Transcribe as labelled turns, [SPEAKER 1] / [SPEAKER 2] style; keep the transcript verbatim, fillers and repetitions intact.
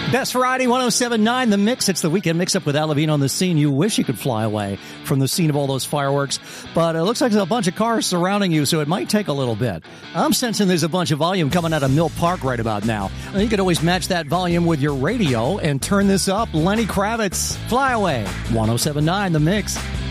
[SPEAKER 1] Best Variety one oh seven point nine, The Mix. It's the weekend mix-up with Al Levine on the scene. You wish you could fly away from the scene of all those fireworks, but it looks like there's a bunch of cars surrounding you, so it might take a little bit. I'm sensing there's a bunch of volume coming out of Mill Park right about now. Now you could always match that volume with your radio and turn this up. Lenny Kravitz, Fly Away, one oh seven point nine, The Mix.